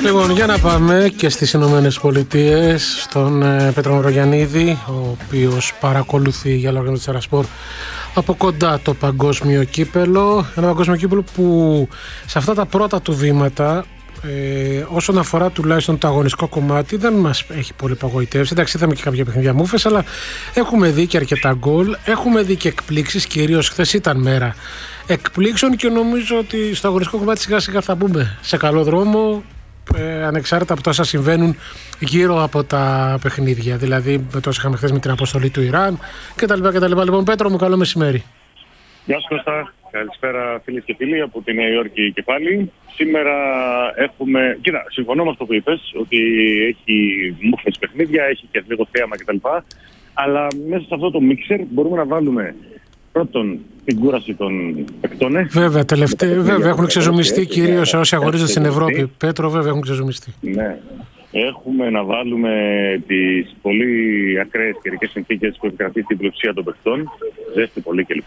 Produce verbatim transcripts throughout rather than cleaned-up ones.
Λοιπόν, για να πάμε και στις Ηνωμένες Πολιτείες, στον ε, Πέτρο Μαυρογιαννίδη, ο οποίος παρακολουθεί για λόγω του Τερασπορ από κοντά το παγκόσμιο κύπελο. Ένα παγκόσμιο κύπελο που σε αυτά τα πρώτα του βήματα, ε, όσον αφορά τουλάχιστον το αγωνιστικό κομμάτι, δεν μας έχει πολύ απογοητεύσει. Εντάξει, είδαμε και κάποια παιχνίδια μούφες, αλλά έχουμε δει και αρκετά γκολ. Έχουμε δει και εκπλήξεις, κυρίως χθες ήταν μέρα εκπλήξεων και νομίζω ότι στο αγωνιστικό κομμάτι σιγά σιγά θα μπούμε σε καλό δρόμο. Ε, ανεξάρτητα από τόσα συμβαίνουν γύρω από τα παιχνίδια. Δηλαδή με τόσα είχαμε χθες με την αποστολή του Ιράν κτλ. κτλ. Λοιπόν, Πέτρο μου, καλό μεσημέρι. Γεια σου Κώστα, καλησπέρα φίλες και φίλοι από τη Νέα Υόρκη και πάλι. Σήμερα έχουμε, κοίτα, συμφωνώ με αυτό που είπες, ότι έχει μούφες παιχνίδια, έχει και λίγο θέαμα κτλ. Αλλά μέσα σε αυτό το μίξερ μπορούμε να βάλουμε πρώτον την κούραση των παικτών. Βέβαια, τελευταία, βέβαια έχουν ξεζουμιστεί κυρίως όσοι αγωνίζονται στην Ευρώπη. Πέτρο, βέβαια έχουν ξεζουμιστεί. Ναι. Έχουμε να βάλουμε τις πολύ ακραίες καιρικές συνθήκες που επικρατεί στην πλειοψηφία των παικτών. Ζέστη πολύ κλπ.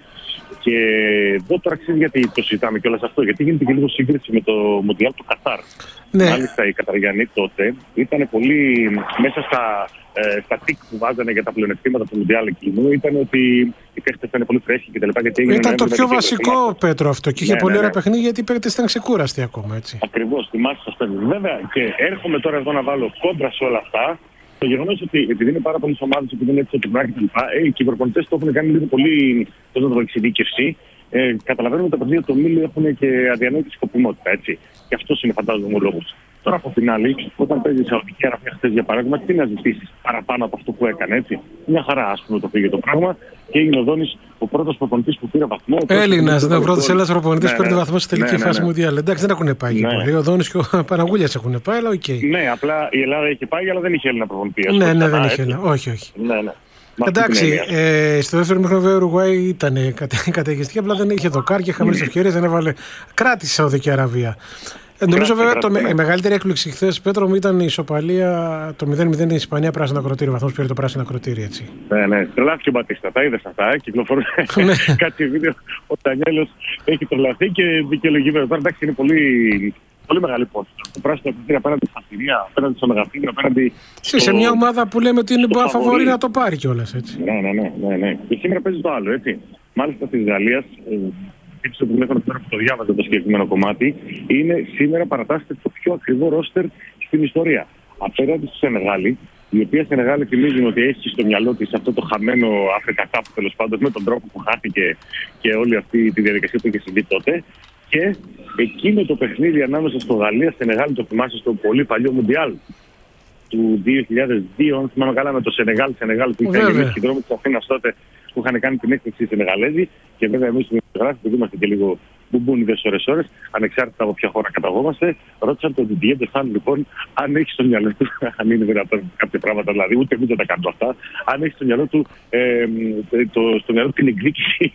Και εδώ τώρα αξίζει γιατί το συζητάμε κιόλας αυτό, γιατί γίνεται και λίγο σύγκριση με το Μουντιάλ του Κατάρ. Ναι. Μάλιστα οι Καταριανοί τότε ήταν πολύ μέσα στα, ε, στα τικ που βάζανε για τα πλεονεκτήματα του Μουντιάλ εκείνου. Ήταν ότι οι παίχτες ήταν πολύ φρέσκοι κτλ. Ήταν το πιο βασικό, Πέτρο, αυτό. Και είχε ναι, πολύ ναι, ωραία ναι. παιχνίδια γιατί οι παίχτες ήταν ξεκούραστοι ακόμα. Έτσι. Ακριβώς, θυμάσαι σας παίρνει. Βέβαια και έρχομαι τώρα εδώ να βάλω κόντρα σε όλα αυτά. Το γεγονός ότι επειδή είναι πάρα πολλές ομάδες, επειδή είναι έτσι το πράγμα κτλ. Ε, και οι προπονητές το έχουν κάνει λίγο πολύ εξειδίκευση. Ε, καταλαβαίνουμε ότι τα παιχνίδια του ομίλου έχουν και αδιανόητη σκοπιμότητα, έτσι. Και αυτό είναι φαντάζομαι ο λόγος. Τώρα από την άλλη, όταν παίζει η Σαουδική Αραβία χθες για παράδειγμα, τι να ζητήσεις παραπάνω από αυτό που έκανε, έτσι. Μια χαρά, ας πούμε, το πήγε το πράγμα και έγινε ο Δόνης ο πρώτος προπονητής που πήρε βαθμό. Έλληνας, ο πρώτος Έλληνας προπονητής που πήρε βαθμό στη τελική φάση Μουντιάλ. Εντάξει, δεν έχουν πάει ναι. πολύ. Ο Δόνης και ο Παναγούλιας έχουν πάει, αλλά οκ. Okay. Ναι, απλά η Ελλάδα είχε πάει, αλλά δεν είχε Έλληνα προπονητή. Ναι, ναι, δεν είχε Έλληνα. Όχι, όχι. Ναι, ναι. Εντάξει, ε, στο δεύτερο μήχρονο βέβαια ο Ουρουγουάη ήταν καταιγιστική, απλά δεν είχε δοκάρ και χαμηλές ευκαιρίες, δεν έβαλε. Κράτησε η Σαουδική Αραβία. Ε, νομίζω βέβαια το με, η μεγαλύτερη έκπληξη χθες, Πέτρο μου, ήταν η ισοπαλία, το μηδέν μηδέν η Ισπανία πράσινο ακροτήριο. Βαθμός πήρε το πράσινο ακροτήριο, έτσι. Ναι, ναι, τρελάθηκε ο Μπατίστα. Τα είδες αυτά. Ε, κυκλοφορούν κάτι βίντεο. Ο Τανιέλος έχει τρελαθεί και δικαιολογημένο. Τώρα εντάξει είναι πολύ. Πολύ μεγάλη υπόθεση. Το πράσινο ακροτήριο απέναντι στα Συρία, απέναντι στο Μεγαθύριο, απέναντι. Σε, στο... σε μια ομάδα που λέμε ότι είναι φαβορί να το πάρει κιόλας, έτσι. Ναι, ναι, ναι, ναι, ναι. Και σήμερα παίζει το άλλο, έτσι. Μάλιστα τη Γαλλία. Το που βλέπω τώρα που το διάβαζα το συγκεκριμένο κομμάτι, είναι σήμερα παρατάσσεται το πιο ακριβό ρόστερ στην ιστορία. Απέναντι στη Σενεγάλη, η οποία Σενεγάλη θυμίζουν ότι έχει στο μυαλό της αυτό το χαμένο Αφρικά που τέλος πάντων με τον τρόπο που χάθηκε και όλη αυτή τη διαδικασία που είχε συμβεί τότε. Και εκείνο το παιχνίδι ανάμεσα στο Γαλλία-Σενεγάλη, το θυμάσαι στο πολύ παλιό Μουντιάλ του δύο χιλιάδες δύο, αν θυμάμαι καλά, με το Σενεγάλ-Σενεγάλ που είχαν γεμίσει και δρόμοι της Αθήνας τότε που είχαν κάνει την έκπληξη οι Σενεγαλέζοι. Και βέβαια εμείς στην Γράφη, που είμαστε και λίγο μπουμπούνιδες ώρες-ώρες, ανεξάρτητα από ποια χώρα καταγόμαστε, ρώτησαν τον Didier Deschamps λοιπόν αν έχει στο μυαλό του, αν είναι δυνατόν κάποια πράγματα, δηλαδή ούτε εμείς δεν τα κάνουμε αυτά, αν έχει στο μυαλό του, ε, το, στο μυαλό του την εκδίκηση.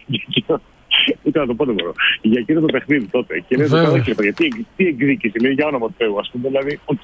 Ούτε να το πω δεν μπορώ. Για εκείνο το παιχνίδι τότε. Και λέει γιατί τι εκδίκηση, λέει για όνομα του Θεού, α πούμε. Δηλαδή, οκ,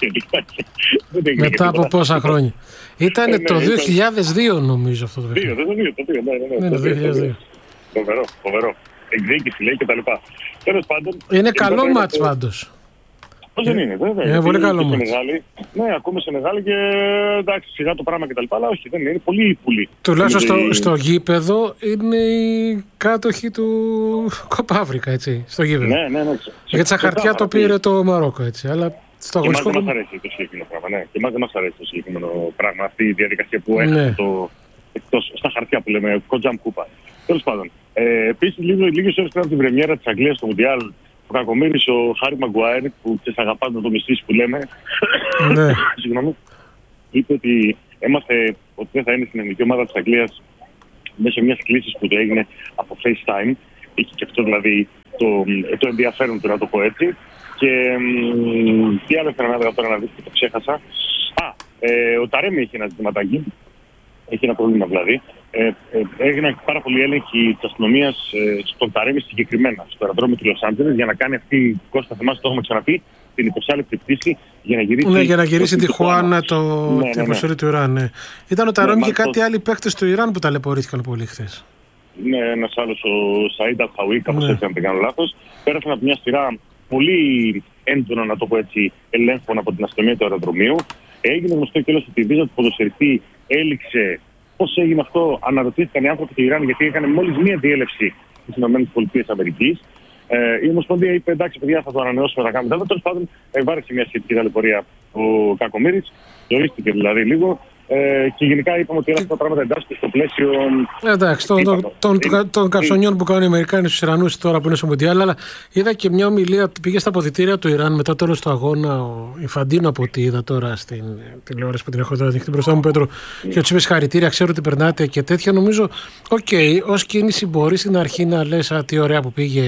okay, μετά από πόσα χρόνια. Ήταν ε, ναι, το δύο χιλιάδες δύο ήταν... νομίζω αυτό το παιχνίδι. Το δύο, το δύο, ναι, ναι, ναι. Το δύο χιλιάδες δύο. Φοβερό, φοβερό. Εκδίκηση λέει και τα λοιπά. Τέλος πάντων. Είναι καλό μάτς πάντως. Πώς δεν είναι, βέβαια. Είναι πολύ καλό μάτς. Ναι, ακούμε σε μεγάλη και εντάξει, σιγά το πράγμα κτλ. Αλλά όχι, δεν είναι. Είναι πολύ πολύ. Τουλάχιστον στο, στο γήπεδο είναι οι κάτοχοι του Κοπαύρικα, έτσι. Στο γήπεδο. Ναι, ναι, ναι. Γιατί στα χαρτιά το πήρε το Μαρόκο, έτσι. Αλλά στο αγωνιστικό. Και εμάς δεν μας αρέσει το συγκεκριμένο πράγμα. Ναι. Και εμάς δεν μας αρέσει το συγκεκριμένο πράγμα. Αυτή η διαδικασία που έχει ναι. το. Εκτός, στα χαρτιά που λέμε, Κοτζάμ Κούπα. Τέλος πάντων. Ε, Επίσης, λίγες ώρες πριν από την πρεμιέρα της Αγγλίας στο Μουντιάλ, ο κακομοίρης ο Χάρι Μαγκουάιρ, που και σ' αγαπάς να το μισείς που λέμε, ναι. συγγνώμη, είπε ότι έμαθε ότι δεν θα είναι στην εθνική ομάδα της Αγγλίας μέσω μιας κλήσης που το έγινε από FaceTime. Είχε και αυτό δηλαδή το, το ενδιαφέρον του, να το πω έτσι. Και μ, τι άλλο ήθελα να έδρα τώρα να δεις και το ξέχασα. Α, ε, ο Ταρέμι έχει ένα ζητηματάκι. Έχει ένα πρόβλημα δηλαδή. Ε, ε, έγιναν πάρα πολλοί έλεγχοι της αστυνομίας ε, στον Ταρέμι συγκεκριμένα, στο αεροδρόμιο του Λος Άντζελες, για να κάνει αυτή, Κώστα θυμάσαι, το έχουμε ξαναπεί, την εικοσάλεπτη πτήση για να γυρίσει. Ναι, για να γυρίσει τη Χουάνα, το, ναι, ναι, την αποστολή ναι. του Ιράν. Ναι. Ήταν ο Ταρέμι ναι, και κάτι το... άλλοι παίκτες του Ιράν που ταλαιπωρήθηκαν πολύ χθες. Ναι, ένας άλλος, ο Σαΐντ Αλ-Χαουί, κάπως ναι. έτσι, αν δεν κάνω λάθος, πέρασαν από μια σειρά πολύ έντονα, να το πω έτσι, ελέγχων από την αστυνομία του αεροδρομίου. Έγινε γνωστό κιόλας ότι η βίζα του ποδοσφαιριστή έληξε. Πώς έγινε αυτό, αναρωτήθηκαν οι άνθρωποι του Ιράν, γιατί έκανε μόλις μία διέλευση στις ΗΠΑ. Ε, η Ομοσπονδία είπε: εντάξει, παιδιά, θα το ανανεώσουμε να κάνουμε. Τέλος πάντων, βάρεσε μια σχετική ταλαιπωρία ο Κακομοίρης, ζωρίστηκε δηλαδή λίγο. Ε, και γενικά είπαμε ότι όλα αυτά τα πράγματα εντάσσονται στο πλαίσιο. Εντάξει, των, των, των, των, των καψονιών που κάνουν οι Αμερικάνοι στους Ιρανούς τώρα που είναι στο Μουντιάλ. Αλλά είδα και μια ομιλία, πήγε στα αποδυτήρια του Ιράν μετά το τέλος του αγώνα. Ο Ιφαντίνο, από ό,τι είδα τώρα στην τηλεόραση που την έχω τώρα ανοιχτή μπροστά μου, Πέτρο, mm. και του είπε συγχαρητήρια, ξέρω ότι περνάτε και τέτοια. Νομίζω, οκ, okay, ως κίνηση μπορεί στην αρχή να λες τι ωραία που πήγε.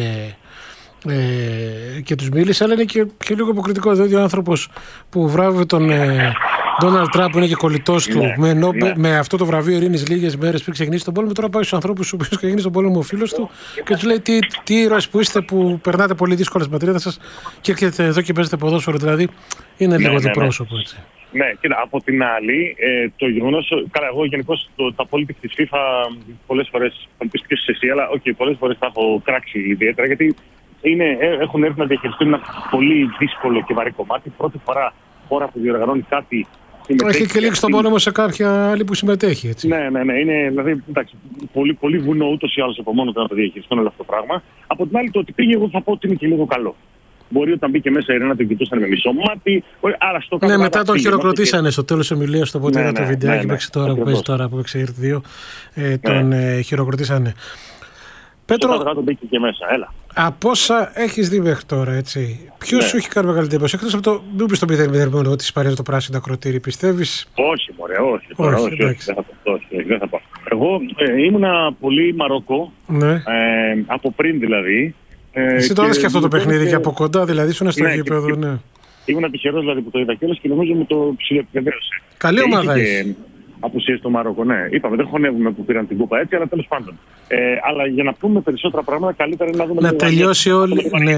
Ε, και τους μίλησε, αλλά είναι και, και λίγο υποκριτικό. Δηλαδή, ο άνθρωπος που βράβευε τον Ντόναλντ Τραμπ, που είναι και κολλητός του, ναι, με, νο, ναι. με αυτό το βραβείο ειρήνης λίγες μέρες πριν ξεκινήσει τον πόλεμο, τώρα πάει στους ανθρώπους που ξεκινήσει τον πόλεμο ο φίλος του και τους λέει: Τι, τι ήρωες που είστε, που περνάτε πολύ δύσκολα στην πατρίδα σας και έρχεται εδώ και παίζετε ποδόσφαιρο. Δηλαδή, είναι ναι, λίγο ναι, διπρόσωπο, έτσι. Ναι, κοίτα, από την άλλη, ε, το γεγονός. Καλά, εγώ γενικώς τα politics της FIFA πολλές φορές, θα μου πεις και εσύ, αλλά okay, πολλές φορές τα έχω κράξει ιδιαίτερα, γιατί είναι, έχουν έρθει να διαχειριστούν ένα πολύ δύσκολο και βαρύ κομμάτι. Πρώτη φορά χώρα που διοργανώνει κάτι. Έχει και λήξει τον πόλεμο σε κάποια άλλη που συμμετέχει. Έτσι. Ναι, ναι, ναι. Είναι, δηλαδή, εντάξει, πολύ, πολύ βουνό ούτως ή άλλως από μόνο του να το διαχειριστούν όλο αυτό το πράγμα. Από την άλλη, το ότι πήγε, εγώ θα πω ότι είναι και λίγο καλό. Μπορεί όταν μπήκε μέσα η Ρένα, τον κοιτούσαν με μισό μάτι. Άρα στο ναι, μετά τον χειροκροτήσανε στο τέλος της ομιλίας του. Οπότε είδα το βιντεάκι που παίζει τώρα, που παίξει ήρθε δύο. Τον χειροκροτήσανε. Πέτρο, το κάτω μπήκε και μέσα, έλα. Από όσα έχεις δει μέχρι τώρα, έτσι, ποιος ναι. σου έχει κάνει μεγαλύτερη εντύπωση? Εκτός από το μην πεις το μηδέν μηδέν μόνο ότι σπαρίζει το πράσινο ακροτήρι, πιστεύεις? Όχι, μωρέ, όχι. Τώρα, όχι, όχι, όχι, δεν θα πω, όχι, δεν θα πω. Εγώ ε, ήμουνα πολύ Μαρόκο, ναι. ε, από πριν δηλαδή. Ε, Εσύ το είδες και αυτό το παιχνίδι και, και από κοντά, δηλαδή, ήσουν στο ναι, γήπεδο, και, ναι. Ήμουν τυχερός δηλαδή που το είδα κιόλας και νομίζω μου το ψηλοεπιβεβαίωσε. Καλή και ομάδα έχει. Απουσίες στο Μαρόκο, ναι. Είπαμε, δεν χωνεύουμε που πήραν την κούπα έτσι, αλλά τέλος πάντων. Ε, αλλά για να πούμε περισσότερα πράγματα, καλύτερα είναι να δούμε. Να τελειώσει όλη. Ναι.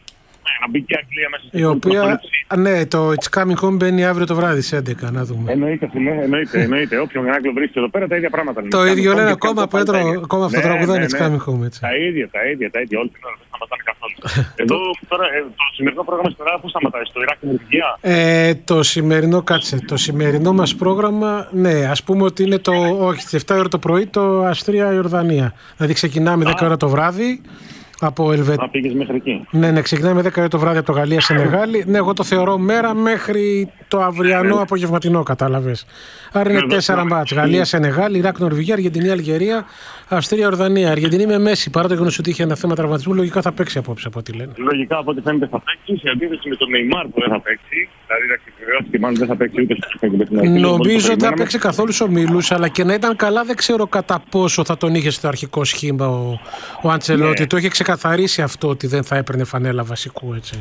Να μπει και η Αγγλία μέσα στην η οποία, ναι, το It's Coming Home μπαίνει αύριο το βράδυ στις έντεκα, να δούμε. Εννοείται, φίλε, εννοείται. εννοείται. Όποιον Άγγλο βρίσκεται εδώ πέρα, τα ίδια πράγματα. Το ίδιο λένε ακόμα, Πέτρο, ακόμα αυτό το τραγουδάνε It's Coming Home. Τα ίδια, τα ίδια, τα ίδια. Όλη την ώρα δεν σταματάνε καθόλου. Εδώ τώρα, το σημερινό πρόγραμμα στην Ελλάδα, πού σταματάει, στο Ιράκ και την Τουρκία? Το σημερινό, κάτσε, το σημερινό μας πρόγραμμα, ναι, ας πούμε ότι είναι το, όχι, στις εφτά ώρα το πρωί, το Αυστρία-Ιορδανία. Δηλαδή ξεκινάμε δέκα ώρα το βράδυ. Από Ελβετ... Α, πήγες μέχρι εκεί. Ναι, ναι, ξεκινάμε δέκα ώρα το βράδυ από το Γαλλία-Σενεγάλη. Ναι, εγώ το θεωρώ μέρα μέχρι το αυριανό απογευματινό, κατάλαβες. Άρα είναι τέσσερα μπάτς. Γαλλία-Σενεγάλη, Ιράκ-Νορβηγία, Αργεντινή-Αλγερία, Αυστρία-Ορδανία. Αργεντινή με Μέση. Παρά το γεγονός ότι είχε ένα θέμα τραυματισμού, λογικά θα παίξει απόψε από ό,τι λένε. Λογικά από ό,τι φαίνεται θα παίξει. Σε αντίθεση με τον Νεϊμάρ που δεν θα παίξει. Δηλαδή να επιβεβαιώσει και μάλλον δεν θα παίξει ούτε στο παιχνίδι. Νομίζω ότι θα παίξει καθόλου στους ομίλους, αλλά και να ήταν καλά δεν ξέρω κατά πόσο θα τον είχε στο αρχικό σχήμα ο, ο Αντσελότη. Ναι. Το είχε ξεκαθαρίσει αυτό ότι δεν θα έπαιρνε φανέλα βασικού, έτσι.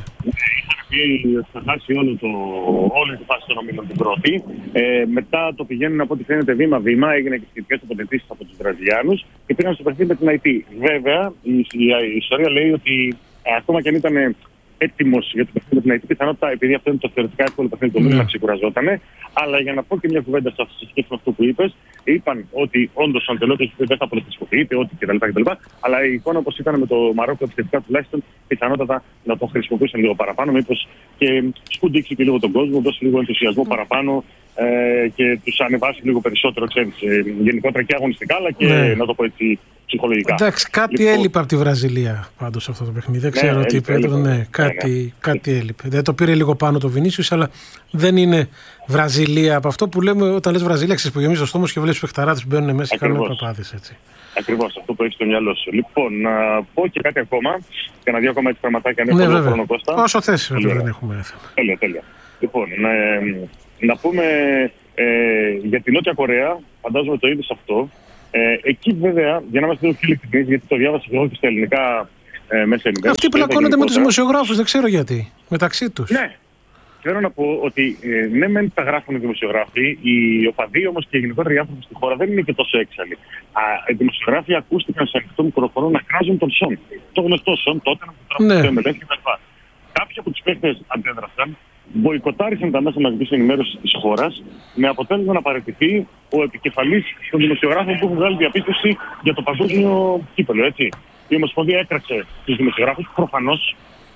Θα χάσει όλο το, όλη τη φάση των ομίλων την πρώτη. Ε, μετά το πηγαίνουν από ό,τι φαίνεται βήμα-βήμα. Έγινε και σχετικές τοποθετήσεις από τους Βραζιλιάνους και πήγαν στο παιχνίδι με την Αϊτή. Βέβαια, η, η, η ιστορία λέει ότι ε, ακόμα και αν ήταν έτοιμος για το παιχνίδι με την Αϊτή, πιθανότατα επειδή αυτό είναι το θεωρητικά εύκολο παιχνίδι, το μήνυμα ξεκουραζότανε. Αλλά για να πω και μια κουβέντα σε σχέση με αυτό που είπες, είπαν ότι όντως ο Αντελότη δεν θα πολιτιστικοποιείται, ό,τι κτλ, κτλ. Αλλά η εικόνα όπως ήταν με το Μαρόκο, επιθετικά τουλάχιστον, πιθανότατα να το χρησιμοποιήσουν λίγο παραπάνω. Μήπως και σκουντίξει και λίγο τον κόσμο, δώσει λίγο ενθουσιασμό παραπάνω ε, και τους ανεβάσει λίγο περισσότερο, ξέρεις, ε, γενικότερα και αγωνιστικά, αλλά και ναι. να το πω έτσι ψυχολογικά. Εντάξει, κάτι λοιπόν... έλειπε από τη Βραζιλία πάντως αυτό το παιχνίδι. Δεν ξέρω ναι, τι είπε. Ναι, κάτι, ναι, ναι. κάτι έλειπε. Δεν το πήρε λίγο πάνω το Βινίσιους, αλλά δεν είναι Βραζιλία από αυτό που λέμε όταν λες Βραζιλία, ξέρεις που γεμίζει το στόμα και βλέπεις παιχταράδες που μπαίνουν μέσα και κάνουν παπάδες, έτσι. Ακριβώς, αυτό που έχει στο μυαλό σου. Λοιπόν, να πω και κάτι ακόμα, και να δει ακόμα έτσι πραγματάκια αν έχουμε χρόνο, Κώστα. Όσο θες, βέβαια, δεν έχουμε θέμα. Τέλεια, τέλεια. Λοιπόν, να, να πούμε ε, για την Νότια Κορέα, φαντάζομαι το είδες αυτό. Ε, εκεί βέβαια, για να είμαστε λίγο πιο ειλικρινείς, γιατί το διάβασα εγώ και στα ελληνικά ε, μέσα ενημέρωση. Αυτοί πλακώνονται με τους δημοσιογράφους, δεν ξέρω γιατί, μεταξύ τους. Ναι. Θέλω να πω ότι ε, ναι, μεν τα γράφουν οι δημοσιογράφοι, οι οπαδοί όμως και γενικότερα οι άνθρωποι στη χώρα δεν είναι και τόσο έξαλλοι. Α, οι δημοσιογράφοι ακούστηκαν σε ανοιχτό μικρόφωνο να κράζουν τον Σον. Το γνωστό Σον, τότε να το τραβούν κτλ. Κάποιοι από τους παίκτες αντέδρασαν, μποϊκοτάρισαν τα μέσα μαζικής ενημέρωσης της χώρας, με αποτέλεσμα να παραιτηθεί ο επικεφαλής των δημοσιογράφων που έχουν βγάλει διαπίστωση για το παγκόσμιο κύπελλο. Έτσι. Η Ομοσπονδία έκραξε τους δημοσιογράφους, προφανώς.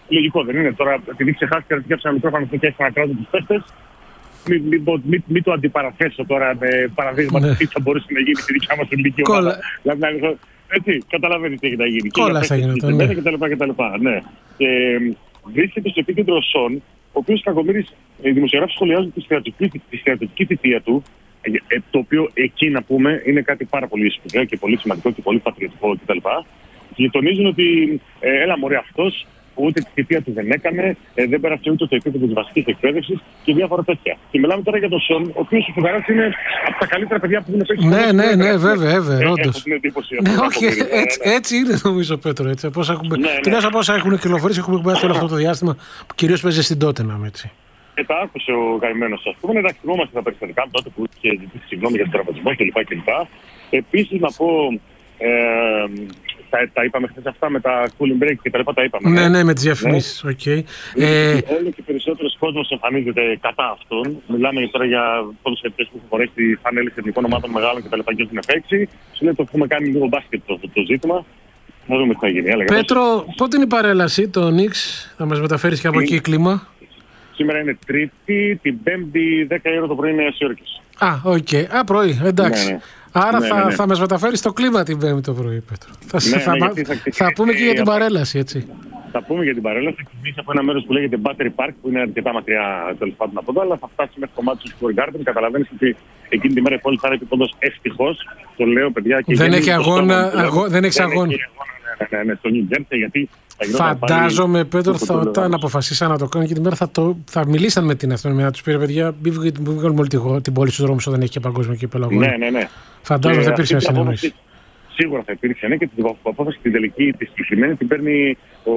Λογικό δεν είναι. Τώρα, επειδή ξεχάστηκε να φτιάξει ένα μικρόφωνο και έχει ένα κράτο του παίχτε, μην μη, μη, μη, μη το αντιπαραθέσω τώρα με παραδείγματα ναι. τι θα μπορούσε να γίνει στη δικιά μα ελληνική ομάδα. Δηλαδή, έτσι, καταλαβαίνετε τι έχει να γίνει. Κόλλα έγινε αυτό. Ναι. κτλ. Ναι. Και βρίσκεται στο επίκεντρο ο Σον, ο οποίος κακομοίρης, οι δημοσιογράφοι σχολιάζουν τη στρατιωτική θητεία του, το οποίο εκεί να πούμε είναι κάτι πάρα πολύ σπουδαίο και πολύ σημαντικό και πολύ πατριωτικό κτλ. Και τονίζουν ότι ε, έλα μωρέ αυτός, ούτε τη θητεία του δεν έκανε, ε, δεν πέρασε ούτε το επίπεδο της βασικής εκπαίδευσης και διάφορα τέτοια. Και μιλάμε τώρα για τον Σον, ο οποίος ο Φουγαράς είναι από τα καλύτερα παιδιά που έχουν παίξει. Ναι, ναι, ναι, βέβαια, βέβαια, όντως. Ναι, όχι, έτσι, έτσι είναι νομίζω, Πέτρο. Έτσι, πώς έχουμε, ναι, ναι. Τουλάχιστον από όσα έχουν κυκλοφορήσει, έχουμε μάθει όλο αυτό το διάστημα που κυρίως παίζει στην Τότεναμ, έτσι. Και τα άκουσε ο καημένος, ας πούμε. Εντάξει, θυμόμαστε τα περιστατικά τότε που είχε ζητήσει συγγνώμη για τον τραυματισμό κλπ. Επίσης, να πω. Ε, τα, τα είπαμε χθες αυτά με τα cooling break και τα λοιπά, τα είπαμε. Ναι, ναι, με τις διαφημίσεις. Ναι. Okay. Ε... Όλο και περισσότερος κόσμος εμφανίζεται κατά αυτόν. Μιλάμε τώρα για ποδοσφαιριστές που έχουν φορέσει τις φανέλες εθνικών ομάδων μεγάλων και τα λοιπά και έχουν παίξει. Σου λέει το έχουμε κάνει λίγο μπάσκετ το, το, το ζήτημα. Να δούμε τι θα γίνει. Έλεγα, Πέτρο, πώς... πότε είναι η παρέλαση, το Νίξ, θα μας μεταφέρεις και από εκεί κλίμα. Σήμερα είναι Τρίτη, την Πέμπτη, δέκα η ώρα το πρωί είναι Νέας Υόρκης. Α, οκ. Okay. Α, πρωί, εντάξει. Ναι, ναι. Άρα ναι, θα, ναι, ναι. θα μας μεταφέρεις το κλίμα την Πέμπτη το πρωί, Πέτρο. Θα, ναι, θα, ναι, θα, θα, θα, θα πούμε και για την παρέλαση, έτσι. Θα πούμε για την παρέλαση. Θα ξεκινήσει από ένα μέρος που λέγεται Battery Park, που είναι αρκετά μακριά τέλος πάντων από εδώ, αλλά θα φτάσει μέχρι το κομμάτι του Square Garden. Καταλαβαίνεις ότι εκείνη τη μέρα η πόλη θα είναι επίπεδος ευτυχώς. Το λέω, παιδιά. Και δεν έχει αγώνα. Αγώ, δεν έχει αγώνα. Ναι, ναι, στο New Jersey, γιατί. Φαντάζομαι, Πέτρο, θα, όταν αποφασίσαν να το κάνουν και τη μέρα θα, το, θα μιλήσαν με την αστυνομία. Του πήρε, παιδιά, μην βγάλουμε όλη την πόλη στου δρόμου όταν έχει και παγκόσμιο κύπελλο. Ναι, ναι, ναι. Φαντάζομαι θα υπήρξε μια συνεννόηση. Σίγουρα θα υπήρξε, ναι, και την απόφαση την τελική, τη συγκεκριμένη, την παίρνει ο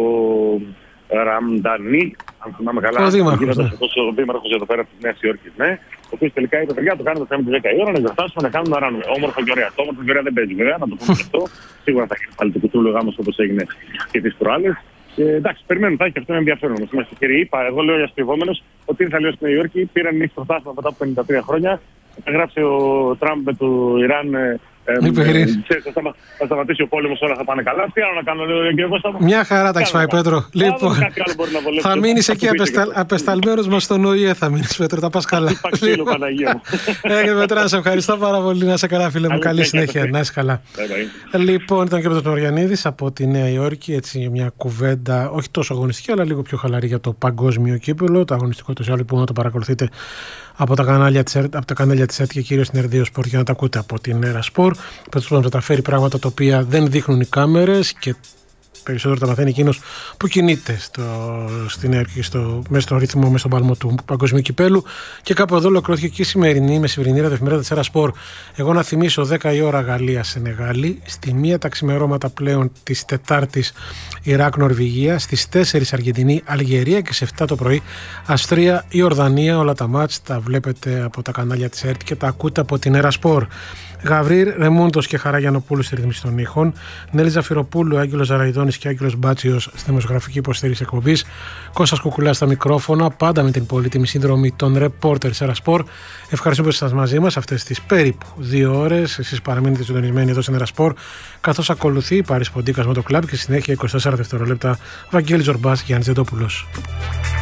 Ραμντανί, αν θυμάμαι καλά. Ο Δήμαρχος. Ναι. Ο Δήμαρχος εδώ πέρα τη Νέα Υόρκη, ναι. Ο οποίος τελικά είπε: παιδιά, το κάνουμε το θέμα τη δέκα η ώρα, να γιορτάσουμε, να κάνουμε να ράνουμε. Όμορφα και ωραία. Το όμορφα και ωραία δεν παίζει, βέβαια, να το πούμε αυτό. Σίγουρα θα γίνει πάλι το κουτρούλο γάμος όπως έγινε και τις προάλλες. Ε, εντάξει, περιμένουμε, θα έχει αυτό ένα ενδιαφέρον. Είμαστε και είπα, εγώ λέω για αστειευόμενος ότι είναι θα λέω στη Νέα Υόρκη, πήραν νύχτα στο θάσμα μετά από πενήντα τρία χρόνια. Έγραψε ο Τραμπ με το Ιράν. Ε, ε, ξέρεις, θα, σταμα, θα σταματήσει ο πόλεμος, όλα θα πάνε καλά. Τι άλλο να κάνω, λέω και εγώ στα... Μια χαρά τα έχεις φάει, Πέτρο. Λοιπόν, θα μείνεις εκεί απεσταλμένος μας στον Ο Η Ε, θα μείνεις, Πέτρο, θα πας καλά. Έγινε, Πέτρο, σε ευχαριστώ πάρα πολύ. Να είσαι καλά, φίλε μου. Καλή συνέχεια. Να είσαι καλά. Λοιπόν, ήταν και ο Πέτρος Μαριανίδης από τη Νέα Υόρκη. Έτσι, μια κουβέντα όχι τόσο αγωνιστική, αλλά λίγο πιο χαλαρή για το παγκόσμιο κύπελλο. Το αγωνιστικό του άλλο που να το παρακολουθείτε από τα κανάλια της ΕΡΤ, από τα κανάλια της ΕΡΤ και κυρίως στην Ερδείο Σπορ για να τα ακούτε από την Έρα Σπορ. Πέτρος μας μεταφέρει πράγματα τα οποία δεν δείχνουν οι κάμερες και περισσότερο τα μαθαίνει εκείνος που κινείται στο, στην ΕΡΤ, στο, μέσα στον ρυθμό, μέσα στον παλμό του παγκοσμίου κυπέλου. Και κάπου εδώ ολοκληρώθηκε και η σημερινή μεσημερινή ραδιοφημερίδα της Έρα Σπορ. Εγώ να θυμίσω δέκα η ώρα Γαλλία-Σενεγάλη, στη μία τα ξημερώματα πλέον της Τετάρτης Ιράκ-Νορβηγία, στις τέσσερις Αργεντινή-Αλγερία και σε εφτά το πρωί Αυστρία-Ιορδανία. Όλα τα μάτς τα βλέπετε από τα κανάλια της ΕΡΤ και τα ακούτε από την Έρα Σπορ. Γαβρίρ Ρεμούντος και Χαρά Γιαννοπούλου στη ρυθμίση των ήχων, Νέλη Ζαφυροπούλου, Άγγελος Ζαραϊδόνης και Άγγελος Μπάτσιος στη δημοσιογραφική υποστήριξη εκπομπής, Κώστας Κουκουλάς στα μικρόφωνα, πάντα με την πολύτιμη σύνδρομη των ρεπόρτερ Έρα Σπορ. Ευχαριστούμε που είστε μαζί μας αυτές τις περίπου δύο ώρες. Εσείς παραμείνετε συντονισμένοι εδώ στην Έρα Σπορ, καθώς ακολουθεί η Πάρης Ποντίκας με το κλαμπ και συνέχεια είκοσι τέσσερα δευτερόλεπτα Βαγγέλης Ζορμπάς και Γιάννης Ζεντόπουλος.